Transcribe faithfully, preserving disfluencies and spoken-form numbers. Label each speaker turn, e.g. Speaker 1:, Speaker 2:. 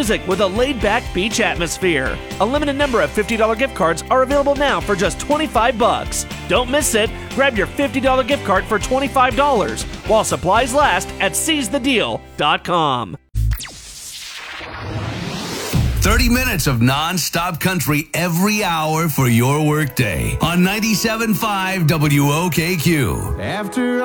Speaker 1: music with a laid-back beach atmosphere. A limited number of fifty dollars gift cards are available now for just twenty-five bucks. Don't miss it. Grab your fifty dollars gift card for twenty-five dollars while supplies last at seize the deal dot com.
Speaker 2: thirty minutes of non-stop country every hour for your workday on ninety-seven point five W O K Q.
Speaker 3: After